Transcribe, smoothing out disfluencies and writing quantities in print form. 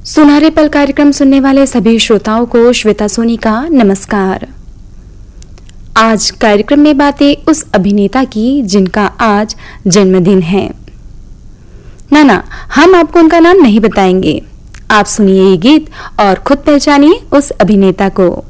सुनहरे पल कार्यक्रम सुनने वाले सभी श्रोताओं को श्वेता सोनी का नमस्कार। आज कार्यक्रम में बातें उस अभिनेता की जिनका आज जन्मदिन है। ना, हम आपको उनका नाम नहीं बताएंगे। आप सुनिए ये गीत और खुद पहचानिए उस अभिनेता को।